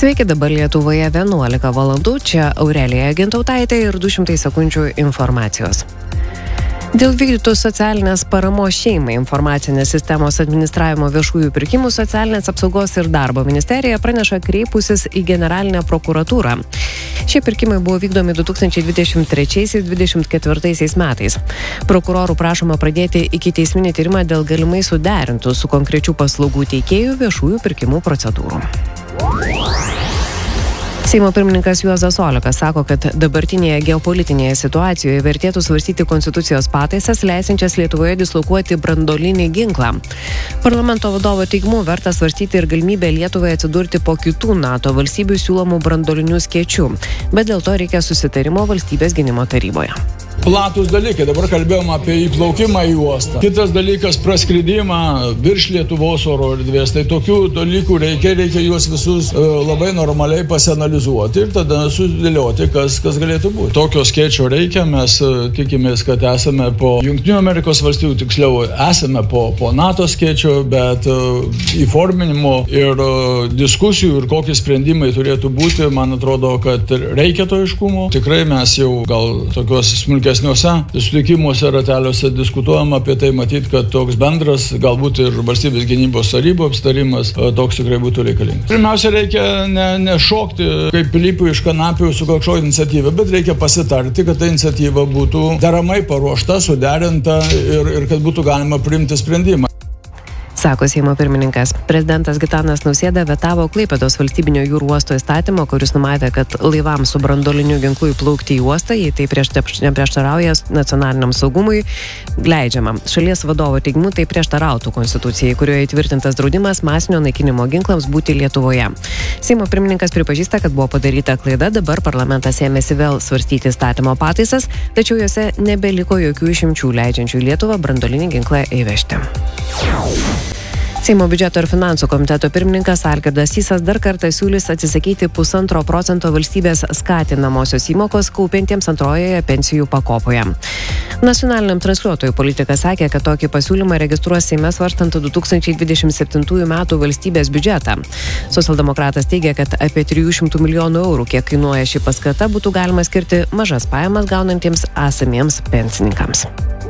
Sveiki, dabar Lietuvoje 11 valandų, čia Aurelija Gintautaitė ir 200 sekundžių informacijos. Dėl vykdytų socialinės paramos šeimai informacinės sistemos administravimo viešųjų pirkimų socialinės apsaugos ir darbo ministerija praneša kreipusis į generalinę prokuratūrą. Šie pirkimai buvo vykdomi 2023-2024 metais. Prokurorų prašoma pradėti ikiteisminį tyrimą dėl galimai suderintų su konkrečių paslaugų teikėjų viešųjų pirkimų procedūrų. Seimo pirmininkas Juozas Olekas sako, kad dabartinėje geopolitinėje situacijoje vertėtų svarstyti konstitucijos pataisas, leisinčias Lietuvoje dislokuoti branduolinį ginklą. Parlamento vadovo teigimu verta svarstyti ir galimybę Lietuvoje atsidurti po kitų NATO valstybių siūlomų branduolinių skėčių, bet dėl to reikia susitarimo Valstybės gynimo taryboje. Platus dalykai, dabar kalbėjom apie įplaukimą į uostą. Kitas dalykas - praskridimą virš Lietuvos oro erdvės. Tai tokių dalykų reikia juos visus labai normaliai pasianalizuoti ir tada sudėlioti, kas galėtų būti. Tokio skėčio reikia, mes tikimės, kad esame po Jungtinių Amerikos valstybių, tiksliau esame po NATO skėčio, bet įforminimo ir diskusijų ir kokie sprendimai turėtų būti, man atrodo, kad reikia to aiškumo. Tikrai mes jau gal tokios smulkesniuose susitikimuose rateliuose diskutuojam apie tai, matyt, kad toks bendras, galbūt ir Valstybės gynybos tarybos aptarimas toks tikrai būtų reikalingas. Pirmiausia, reikia nešokti kaip Pilypui iš kanapių su kažkokia iniciatyva, bet reikia pasitarti, kad ta iniciatyva būtų deramai paruošta, suderinta ir kad būtų galima priimti sprendimą. Sako Seimo pirmininkas. Prezidentas Gitanas Nausėda vetavo Klaipėdos valstybinio jūrų uosto įstatymo, kuris numatė, kad laivams su branduoliniu ginklu įplaukti į uostą, jei tai neprieštarauja nacionaliniam saugumui, leidžiama. Šalies vadovo teigimu tai prieštarautų konstitucijai, kurioje įtvirtintas draudimas masinio naikinimo ginklams būti Lietuvoje. Seimo pirmininkas pripažįsta, kad buvo padaryta klaida, dabar parlamentas ėmėsi vėl svarstyti įstatymo pataisas, tačiau jose nebeliko jokių išimčių leidžiančių į Lietuvą branduolinį ginklą įvežti. Seimo biudžeto ir finansų komiteto pirmininkas Algirdas Sysas dar kartą siūlys atsisakyti 1,5% valstybės skatinamosios įmokos kaupiantiems antrojoje pensijų pakopoje. Nacionaliniam transliuotojui politikas sakė, kad tokį pasiūlymą registruos Seime svarstant 2027 metų valstybės biudžetą. Socialdemokratas teigia, kad apie 300 milijonų eurų, kiek kainuoja ši paskata, būtų galima skirti mažas pajamas gaunantiems esamiems pensininkams.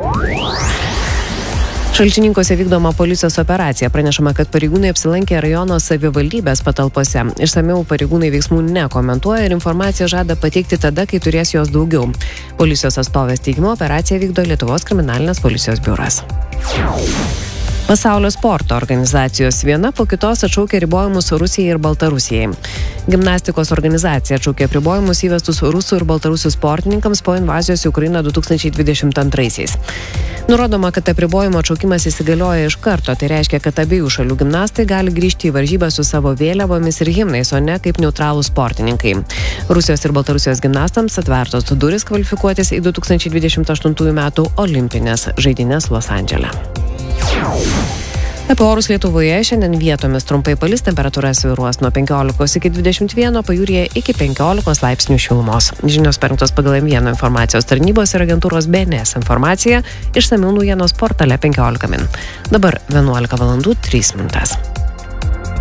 Šalčininkuose vykdoma policijos operacija. Pranešama, kad pareigūnai apsilankė rajono savivaldybės patalpose. Išsamiau pareigūnai veiksmų nekomentuoja ir informaciją žada pateikti tada, kai turės jos daugiau. Policijos atstovės teigimu operaciją vykdo Lietuvos kriminalinės policijos biuras. Pasaulio sporto organizacijos viena po kitos atšaukė ribojimus Rusijai ir Baltarusijai. Gimnastikos organizacija atšaukė apribojimus įvestus rusų ir baltarusių sportininkams po invazijos į Ukrainą 2022-aisiais. Nurodoma, kad apribojimo atšaukimas įsigalioja iš karto, tai reiškia, kad abiejų šalių gimnastai gali grįžti į varžybą su savo vėliavomis ir himnais, o ne kaip neutralūs sportininkai. Rusijos ir Baltarusijos gimnastams atvertos durys kvalifikuotis į 2028 metų olimpinės žaidynes Los Andžele. Apie orus Lietuvoje šiandien vietomis trumpai palis, temperatūra svyruos nuo 15 iki 21, pajūryje iki 15 laipsnių šilumos. Žinios parengtos pagal M1 informacijos tarnybos ir agentūros BNS informacija, išsamiau naujienos portale 15 min. Dabar 11 valandų 3 minutės.